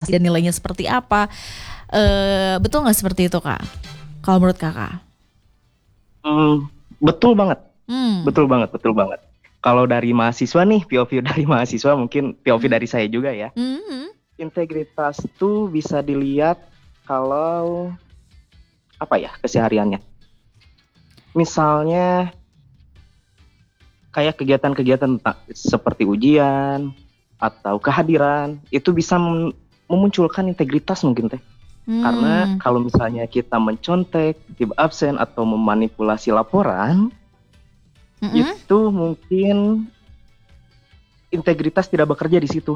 dan nilainya seperti apa. Betul nggak seperti itu, Kak? Kalau menurut Kakak? Betul banget, betul banget. Kalau dari mahasiswa nih, POV dari mahasiswa, mungkin POV dari saya juga ya. Integritas itu bisa dilihat kalau apa ya, kesehariannya. Misalnya kayak kegiatan-kegiatan seperti ujian atau kehadiran, itu bisa memunculkan integritas mungkin teh. Karena kalau misalnya kita mencontek, tiba absen atau memanipulasi laporan, itu mungkin integritas tidak bekerja di situ.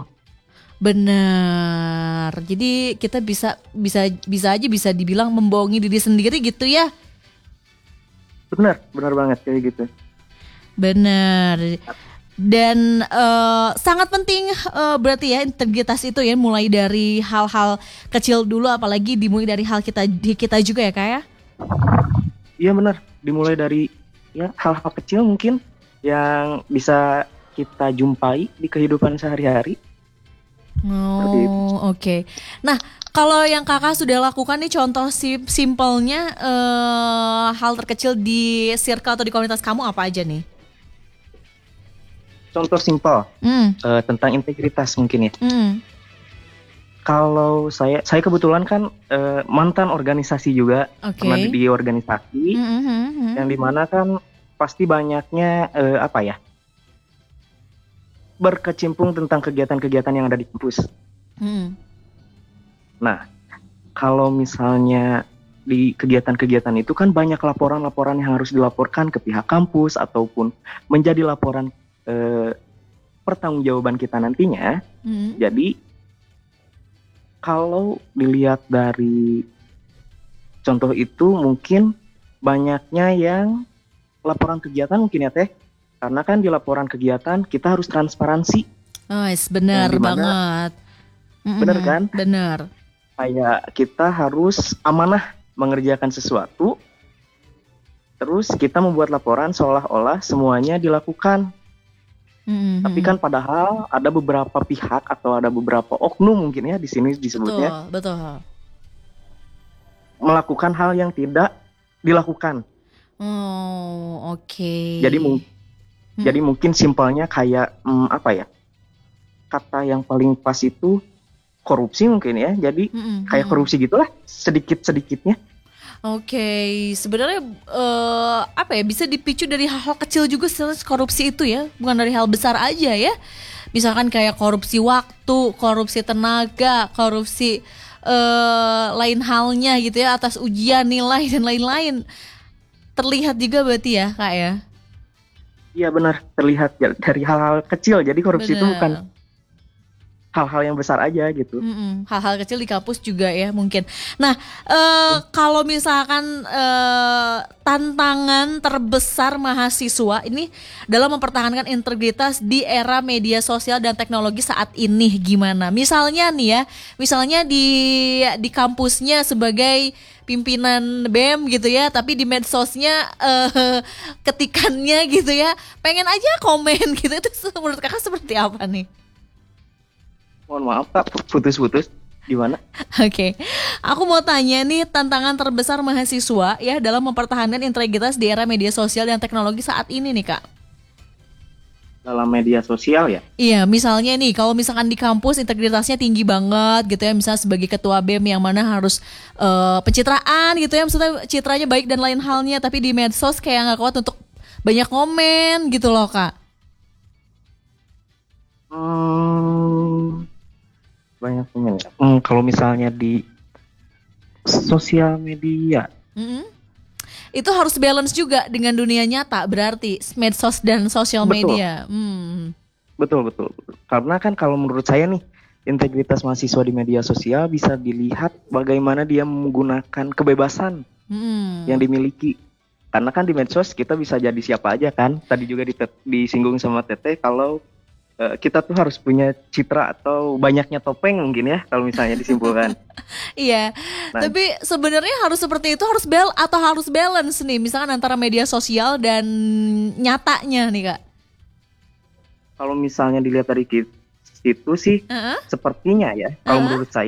Benar. Jadi kita bisa dibilang membohongi diri sendiri gitu ya. Benar banget kayak gitu. Benar. Dan sangat penting berarti ya integritas itu ya, mulai dari hal-hal kecil dulu, apalagi dimulai dari hal kita juga ya, Kak ya. Iya benar, dimulai dari ya hal-hal kecil mungkin yang bisa kita jumpai di kehidupan sehari-hari. Oh, oke. Nah, kalau yang Kakak sudah lakukan nih, contoh simpelnya hal terkecil di circle atau di komunitas kamu apa aja nih? Contoh simpel tentang integritas mungkin ya. Kalau saya kebetulan kan mantan organisasi juga, pernah di organisasi, yang dimana kan pasti banyaknya berkecimpung tentang kegiatan-kegiatan yang ada di kampus. Nah, kalau misalnya di kegiatan-kegiatan itu kan banyak laporan-laporan yang harus dilaporkan ke pihak kampus ataupun menjadi laporan pertanggungjawaban kita nantinya. Jadi kalau dilihat dari contoh itu mungkin banyaknya yang laporan kegiatan mungkin ya teh, karena kan di laporan kegiatan kita harus transparansi. Benar banget. Benar kan? Benar. Kayak kita harus amanah mengerjakan sesuatu, terus kita membuat laporan seolah-olah semuanya dilakukan. Tapi kan padahal ada beberapa pihak atau ada beberapa oknum mungkin ya di sini disebutnya. Betul. Melakukan hal yang tidak dilakukan. Oke. Jadi mungkin simpelnya kayak kata yang paling pas itu korupsi mungkin ya. Jadi kayak korupsi gitulah sedikit-sedikitnya. Oke, sebenarnya bisa dipicu dari hal-hal kecil juga korupsi itu ya, bukan dari hal besar aja ya. Misalkan kayak korupsi waktu, korupsi tenaga, korupsi lain halnya gitu ya, atas ujian nilai dan lain-lain. Terlihat juga berarti ya, Kak ya? Iya benar, terlihat dari hal-hal kecil. Jadi korupsi itu bukan hal-hal yang besar aja gitu. Hal-hal kecil di kampus juga ya mungkin. Nah, kalau misalkan tantangan terbesar mahasiswa ini dalam mempertahankan integritas di era media sosial dan teknologi saat ini gimana? Misalnya di kampusnya sebagai pimpinan BEM gitu ya, tapi di medsosnya ketikannya gitu ya, pengen aja komen gitu. Itu menurut Kakak seperti apa nih? Mohon maaf Kak, putus-putus. Gimana? Oke. Aku mau tanya nih, tantangan terbesar mahasiswa ya dalam mempertahankan integritas di era media sosial dan teknologi saat ini nih, Kak. Dalam media sosial ya? Iya, misalnya nih, kalau misalkan di kampus integritasnya tinggi banget gitu ya, misalnya sebagai ketua BEM yang mana harus pencitraan gitu ya, maksudnya citranya baik dan lain halnya, tapi di medsos kayak nggak kuat untuk banyak komen gitu loh, Kak. Banyak komen ya. Kalau misalnya di sosial media, itu harus balance juga dengan dunia nyata, berarti medsos dan sosial media. Betul. Karena kan kalau menurut saya nih, integritas mahasiswa di media sosial bisa dilihat bagaimana dia menggunakan kebebasan yang dimiliki. Karena kan di medsos kita bisa jadi siapa aja kan. Tadi juga disinggung sama Teteh kalau kita tuh harus punya citra atau banyaknya topeng mungkin ya kalau misalnya disimpulkan. Iya, tapi sebenarnya harus seperti itu, harus balance nih, misalkan antara media sosial dan nyatanya nih, Kak. Kalau misalnya dilihat dari situ sih, sepertinya ya, kalau menurut saya